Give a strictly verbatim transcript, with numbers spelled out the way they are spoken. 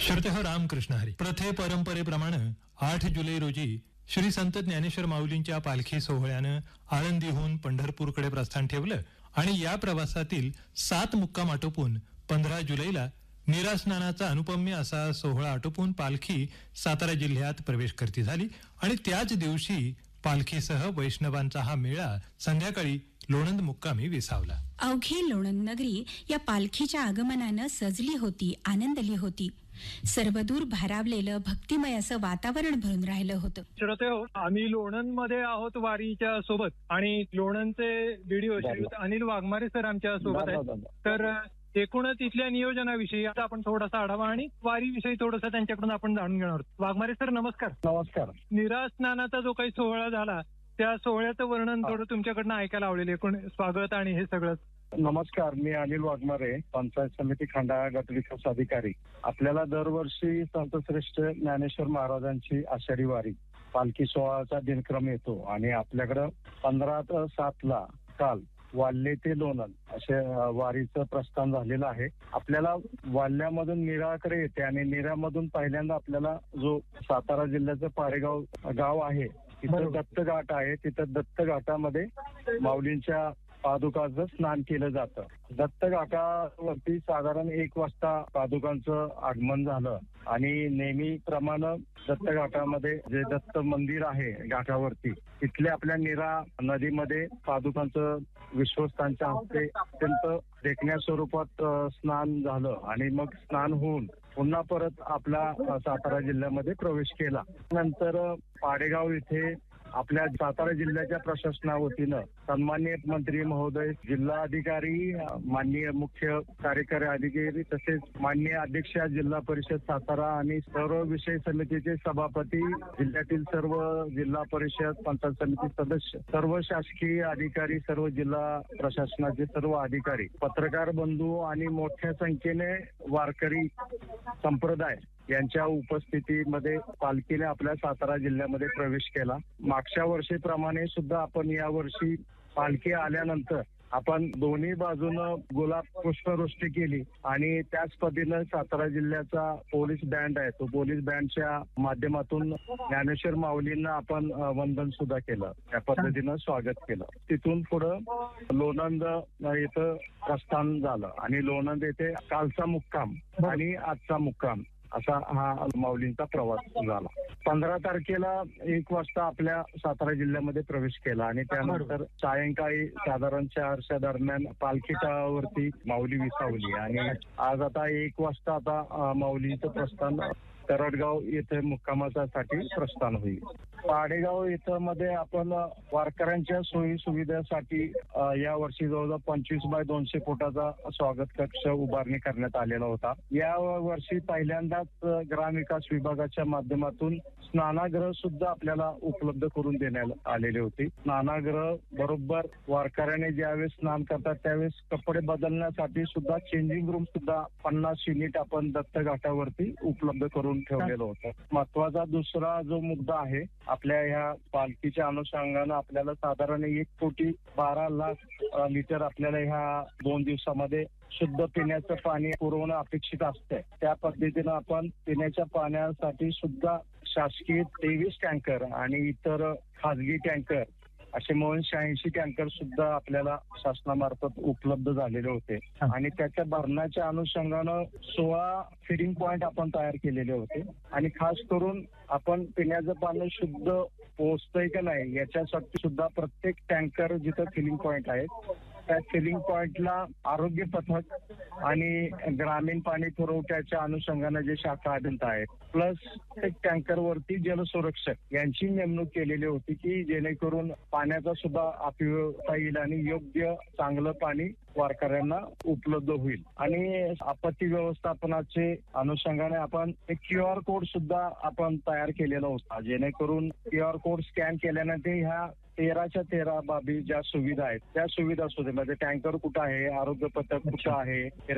श्रोतेहो रामकृष्ण हरी. प्रथे परंपरेप्रमाणे आठ जुलै रोजी श्री संत ज्ञानेश्वर माऊलींच्या पालखी सोहळ्यानं आळंदीहून पंढरपूरकडे प्रस्थान ठेवलं आणि या प्रवासातील सात मुक्काम आटोपून पंधरा जुलैला नीरा स्नानाचा अनुपम्य असा सोहळा आटोपून पालखी सातारा जिल्ह्यात प्रवेश करती झाली आणि त्याच दिवशी पालखीसह वैष्णवांचा हा मेळा संध्याकाळी लोणंद मुक्कामी विसावला. अवघी लोणंद नगरी या पालखीच्या आगमनानं सजली होती, आनंदली होती. सर्वदूर भारावलेलं भक्तिमय असं वातावरण भरून राहिलं होतं. श्रोते हो, आम्ही लोणंद मध्ये आहोत वारीच्या सोबत आणि लोणंदचे व्हिडिओ श्रीयुत अनिल वाघमारे सर आमच्या सोबत आहेत. तर एकूणच इथल्या नियोजनाविषयी आता आपण थोडासा आढावा आणि वारीविषयी थोडंसं त्यांच्याकडून आपण जाणून घेणार आहोत. वाघमारे सर नमस्कार. नमस्कार. नीरा स्नानाचा जो काही सोहळा झाला त्या सोहळ्याचं वर्णन थोडं तुमच्याकडनं ऐकायला आवडेल. एकूण स्वागत आणि हे सगळं. नमस्कार, मी अनिल वाघमारे, पंचायत समिती खंडाळा गट विकास अधिकारी. आपल्याला दरवर्षी संतश्रेष्ठ ज्ञानेश्वर महाराजांची आषाढी वारी पालखी सोहळ्याचा दिनक्रम येतो आणि आपल्याकडं पंधरा सात ला काल वाल्हे ते लोणंद असे वारीचं प्रस्थान झालेलं आहे. आपल्याला वाल्ह्यामधून नीराकडे येते आणि नीरामधून पहिल्यांदा आपल्याला जो सातारा जिल्ह्याचं पारेगाव गाव आहे तिथं दत्त घाट आहे. तिथं दत्त घाटामध्ये माऊलींच्या पादुकाचं स्नान केलं जातं. दत्त घाटावरती साधारण एक वाजता पादुकांचं आगमन झालं आणि नेहमीप्रमाणे दत्त घाटामध्ये जे दत्त मंदिर आहे घाटावरती तिथल्या आपल्या नीरा नदीमध्ये पादुकांचं विश्वस्तांच्या हस्ते अत्यंत देखण्या स्वरूपात स्नान झालं आणि मग स्नान होऊन पुन्हा परत आपला सातारा जिल्ह्यामध्ये प्रवेश केला. नंतर पाडेगाव इथे आपल्या सातारा जिल्ह्याच्या प्रशासनावतीनं सन्माननीय मंत्री महोदय, जिल्हा अधिकारी, माननीय मुख्य कार्यकारी अधिकारी तसेच माननीय अध्यक्ष जिल्हा परिषद सातारा आणि सर्व विषय समितीचे सभापती, जिल्ह्यातील सर्व जिल्हा परिषद पंचायत समिती सदस्य, सर्व शासकीय अधिकारी, सर्व जिल्हा प्रशासनाचे सर्व अधिकारी, पत्रकार बंधू आणि मोठ्या संख्येने वारकरी संप्रदाय यांच्या उपस्थितीमध्ये पालखीने आपल्या सातारा जिल्ह्यामध्ये प्रवेश केला. मागच्या वर्षीप्रमाणे सुद्धा आपण या वर्षी पालखी आल्यानंतर आपण दोन्ही बाजूनं गुलाब पुष्पवृष्टी केली आणि त्याच पद्धतीनं सातारा जिल्ह्याचा पोलीस बँड आहे तो पोलीस बँडच्या माध्यमातून ज्ञानेश्वर माऊलींना आपण वंदन सुद्धा केलं. त्या पद्धतीनं स्वागत केलं. तिथून पुढं लोणंद इथं प्रस्थान झालं आणि लोणंद येथे कालचा मुक्काम आणि आजचा मुक्काम असा हा माऊलींचा प्रवास झाला. पंधरा तारखेला एक वाजता आपल्या सातारा जिल्ह्यामध्ये प्रवेश केला आणि त्यानंतर सायंकाळी साधारण चारच्या दरम्यान पालखी तळावरती माऊली विसावली आणि आज आता एक वाजता आता माऊलींचं प्रस्थान तरडगाव येथे मुक्कामासाठी प्रस्थान होईल. पाडेगाव इथं मध्ये आपण वारकऱ्यांच्या सोयी सुविधेसाठी या वर्षी जवळजवळ पंचवीस बाय दोनशे फुटाचा स्वागत कक्ष उभारणी करण्यात आलेला होता. या वर्षी पहिल्यांदाच ग्रामविकास विभागाच्या माध्यमातून स्नानागृह सुद्धा आपल्याला उपलब्ध करून देण्यात आलेले होते. स्नानागृह बरोबर वारकऱ्याने ज्यावेळेस स्नान करतात त्यावेळेस कपडे बदलण्यासाठी सुद्धा चेंजिंग रूम सुद्धा पन्नास युनिट आपण दत्त घाटावरती उपलब्ध करून ठेवलेलं होतं. महत्वाचा दुसरा जो मुद्दा आहे, आपल्या ह्या पालखीच्या अनुषंगानं आपल्याला साधारण एक कोटी बारा लाख लिटर आपल्याला ह्या दोन दिवसामध्ये शुद्ध पिण्याचं पाणी पुरवणं अपेक्षित असतंय. त्या पद्धतीनं आपण पिण्याच्या पाण्यासाठी सुद्धा शासकीय तेवीस टँकर आणि इतर खाजगी टँकर असे मिळून शहाऐंशी टँकर सुद्धा आपल्याला शासनामार्फत उपलब्ध झालेले होते आणि त्याच्या भरण्याच्या अनुषंगानं सोळा फिडिंग पॉइंट आपण तयार केलेले होते आणि खास करून आपण पिण्याचं पाणी शुद्ध पोहोचतंय का नाही याच्यासाठी सुद्धा प्रत्येक टँकर जिथं फिलिंग पॉइंट आहेत त्या फिलिंग पॉइंटला आरोग्य पथक आणि ग्रामीण पाणी पुरवठ्याच्या अनुषंगाने जे शाखा अभियंता आहेत प्लस एक टँकरवरती जलसुरक्षक यांची नेमणूक केलेली होती की जेणेकरून पाण्याचा सुद्धा अपव्यवस्था येईल आणि योग्य चांगलं पाणी वारकऱ्यांना उपलब्ध होईल. आणि आपत्ती व्यवस्थापनाचे अनुषंगाने आपण एक क्यू आर कोड सुद्धा आपण तयार केलेला होता जेणेकरून क्यू आर कोड स्कॅन केल्यानंतर ह्या तेराच्या तेरा बाबी ज्या सुविधा आहेत त्या सुविधा सुद्धा म्हणजे टँकर कुठं आहे, आरोग्य पथक कुठं आहे,